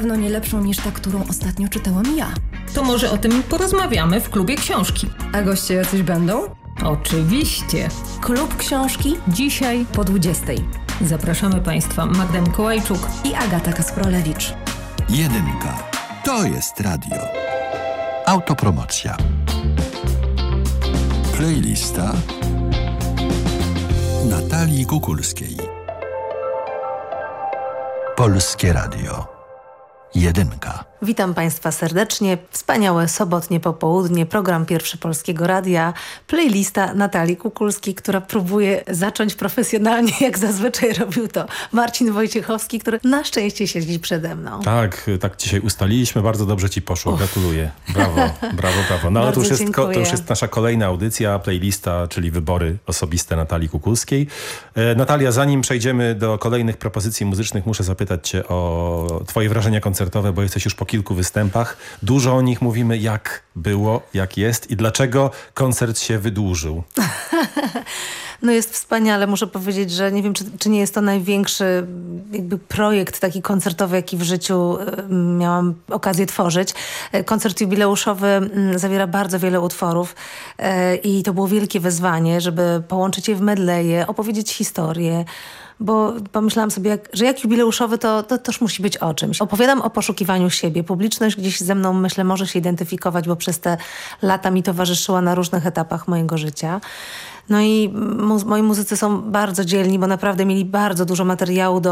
No nie lepszą niż ta, którą ostatnio czytałam ja. To może o tym porozmawiamy w klubie książki. A goście jacyś będą? Oczywiście. Klub książki Dzisiaj po 20. zapraszamy Państwa Magda Mikołajczuk i Agata Kasprolewicz. Jedynka. To jest radio. Autopromocja. Playlista Natalii Kukulskiej. Polskie Radio. Jedynka. Witam Państwa serdecznie. Wspaniałe sobotnie popołudnie, program Pierwszy Polskiego Radia, playlista Natalii Kukulskiej, która próbuje zacząć profesjonalnie, jak zazwyczaj robił to Marcin Wojciechowski, który na szczęście siedzi przede mną. Tak dzisiaj ustaliliśmy. Bardzo dobrze Ci poszło. Gratuluję. Brawo. No ale to już jest nasza kolejna audycja, playlista, czyli wybory osobiste Natalii Kukulskiej. Natalia, zanim przejdziemy do kolejnych propozycji muzycznych, muszę zapytać Cię o Twoje wrażenia koncertowe, bo jesteś już po kilku występach. Dużo o nich mówimy, jak było, jak jest i dlaczego koncert się wydłużył. No jest wspaniale. Muszę powiedzieć, że nie wiem, czy nie jest to największy jakby projekt taki koncertowy, jaki w życiu miałam okazję tworzyć. Koncert jubileuszowy zawiera bardzo wiele utworów i to było wielkie wyzwanie, żeby połączyć je w medleje, opowiedzieć historię. Bo pomyślałam sobie, że jak jubileuszowy, to też musi być o czymś. Opowiadam o poszukiwaniu siebie. Publiczność gdzieś ze mną, myślę, może się identyfikować, bo przez te lata mi towarzyszyła na różnych etapach mojego życia. No i moi muzycy są bardzo dzielni, bo naprawdę mieli bardzo dużo materiału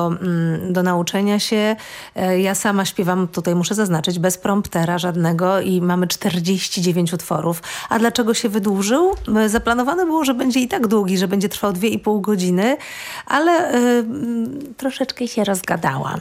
do nauczenia się. Ja sama śpiewam, tutaj muszę zaznaczyć, bez promptera żadnego i mamy 49 utworów. A dlaczego się wydłużył? Zaplanowane było, że będzie i tak długi, że będzie trwał 2,5 godziny, ale troszeczkę się rozgadałam.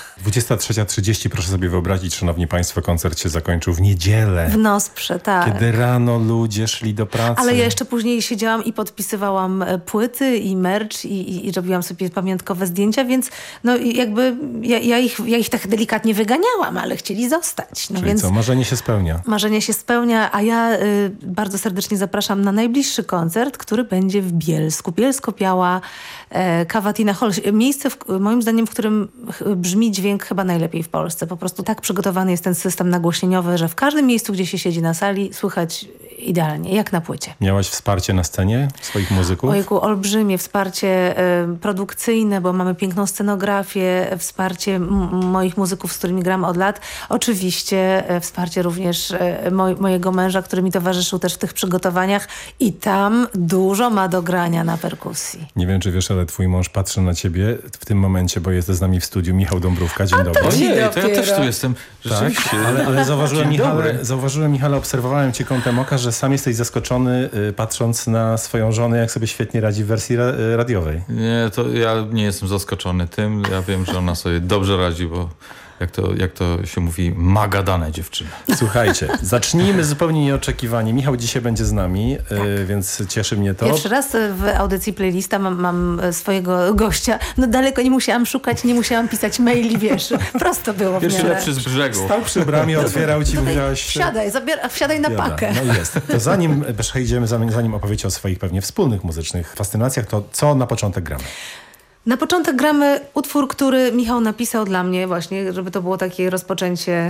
23:30, proszę sobie wyobrazić, szanowni państwo, koncert się zakończył w niedzielę. W Nosprze, tak. Kiedy rano ludzie szli do pracy. Ale ja jeszcze później siedziałam i podpisywałam płyty i merch i robiłam sobie pamiątkowe zdjęcia, więc no jakby ja ich tak delikatnie wyganiałam, ale chcieli zostać. No czyli więc co, marzenie się spełnia. Marzenie się spełnia, a ja bardzo serdecznie zapraszam na najbliższy koncert, który będzie w Bielsku. Bielsko-Biała, Cavatina Hall. Miejsce, moim zdaniem, w którym brzmi dźwięk chyba najlepiej w Polsce. Po prostu tak przygotowany jest ten system nagłośnieniowy, że w każdym miejscu, gdzie się siedzi na sali, słychać idealnie, jak na płycie. Miałaś wsparcie na scenie swoich muzyków? Ojku, olbrzymie wsparcie produkcyjne, bo mamy piękną scenografię, wsparcie moich muzyków, z którymi gram od lat. Oczywiście wsparcie również mojego męża, który mi towarzyszył też w tych przygotowaniach i tam dużo ma do grania na perkusji. Nie wiem, czy wiesz, ale twój mąż patrzy na ciebie w tym momencie, bo jest z nami w studiu Michał Dąbrówka. Dzień dobry. Ojej, to ja też tu jestem. Rzeczywiście. Tak, ale zauważyłem, Michale, obserwowałem cię kątem oka, że sam jesteś zaskoczony, patrząc na swoją żonę, jak sobie świetnie radzi w wersji radiowej. Nie, to ja nie jestem zaskoczony tym. Ja wiem, że ona sobie dobrze radzi, bo jak to się mówi, ma gadane dziewczyny. Słuchajcie, zacznijmy zupełnie nieoczekiwanie. Michał dzisiaj będzie z nami, więc cieszy mnie to. Pierwszy raz w audycji playlista mam swojego gościa. No daleko nie musiałam szukać, nie musiałam pisać maili, wiesz. Prosto było w miarę. Pierwszy lepszy z brzegu. Stał przy bramie, otwierał ci, mówiłaś... Wsiadaj na pakę. No jest. To zanim przejdziemy, zanim opowiecie o swoich pewnie wspólnych muzycznych fascynacjach, to co na początek gramy? Na początek gramy utwór, który Michał napisał dla mnie właśnie, żeby to było takie rozpoczęcie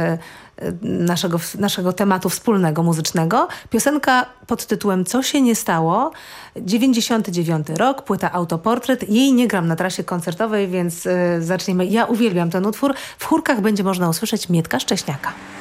naszego tematu wspólnego, muzycznego. Piosenka pod tytułem Co się nie stało? 99 rok, płyta Autoportret. Jej nie gram na trasie koncertowej, więc zaczniemy. Ja uwielbiam ten utwór. W chórkach będzie można usłyszeć Mietka Szcześniaka.